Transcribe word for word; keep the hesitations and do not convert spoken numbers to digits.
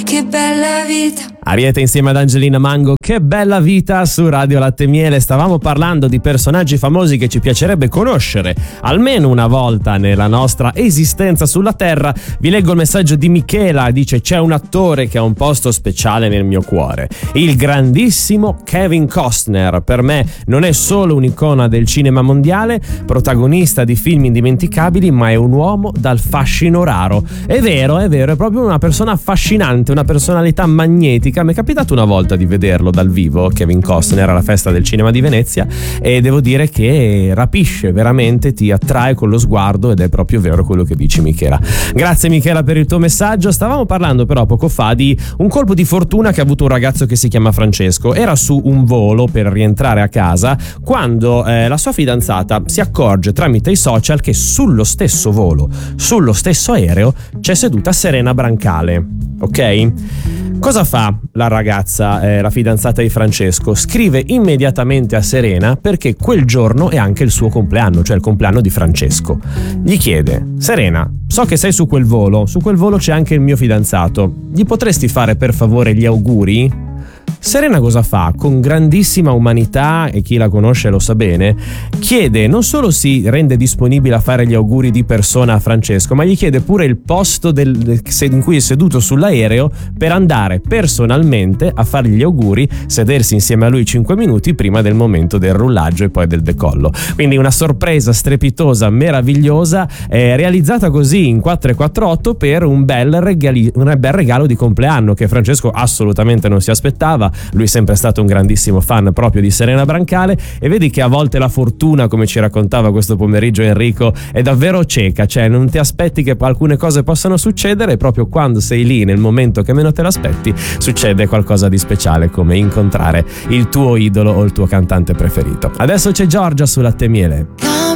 che bella vita. Ariete insieme ad Angelina Mango, che bella vita su Radio Latte e Miele. Stavamo parlando di personaggi famosi che ci piacerebbe conoscere almeno una volta nella nostra esistenza sulla Terra. Vi leggo il messaggio di Michela, dice: c'è un attore che ha un posto speciale nel mio cuore, il grandissimo Kevin Costner. Per me non è solo un'icona del cinema mondiale, protagonista di film indimenticabili, ma è un uomo dal fascino raro. È vero, è vero, è proprio una persona affascinante, una personalità magnetica. Mi è capitato una volta di vederlo dal vivo, Kevin Costner, alla Festa del Cinema di Venezia, e devo dire che rapisce veramente, ti attrae con lo sguardo, ed è proprio vero quello che dici, Michela. Grazie Michela per il tuo messaggio. Stavamo parlando però poco fa di un colpo di fortuna che ha avuto un ragazzo che si chiama Francesco. Era su un volo per rientrare a casa quando eh, la sua fidanzata si accorge tramite i social che sullo stesso volo, sullo stesso aereo, c'è seduta Serena Brancale. Ok? Cosa fa la ragazza, eh, la fidanzata di Francesco? Scrive immediatamente a Serena perché quel giorno è anche il suo compleanno, cioè il compleanno di Francesco. Gli chiede: Serena, so che sei su quel volo, su quel volo c'è anche il mio fidanzato, gli potresti fare per favore gli auguri? Serena cosa fa? Con grandissima umanità, e chi la conosce lo sa bene, chiede, non solo si rende disponibile a fare gli auguri di persona a Francesco, ma gli chiede pure il posto del, in cui è seduto sull'aereo per andare personalmente a fargli gli auguri, sedersi insieme a lui cinque minuti prima del momento del rullaggio e poi del decollo. Quindi una sorpresa strepitosa, meravigliosa, eh, realizzata così in quattro e quattro otto per un bel, regali, un bel regalo di compleanno che Francesco assolutamente non si aspettava. Lui è sempre stato un grandissimo fan proprio di Serena Brancale, e vedi che a volte la fortuna, come ci raccontava questo pomeriggio Enrico, è davvero cieca, cioè non ti aspetti che alcune cose possano succedere, e proprio quando sei lì nel momento che meno te l'aspetti succede qualcosa di speciale, come incontrare il tuo idolo o il tuo cantante preferito. Adesso c'è Giorgia su Latte e Miele.